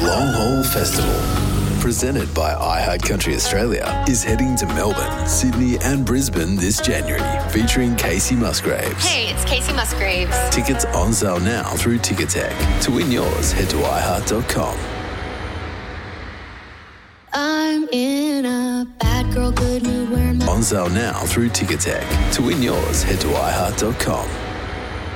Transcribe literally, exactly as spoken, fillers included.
Long Haul Festival, presented by iHeart Country Australia, is heading to Melbourne, Sydney and Brisbane this January, featuring Casey Musgraves. Hey, it's Casey Musgraves. Tickets on sale now through Ticketek. To win yours, head to i heart dot com. I'm in a bad girl, good mood. Wearing my- On sale now through Ticketek. To win yours, head to i heart dot com.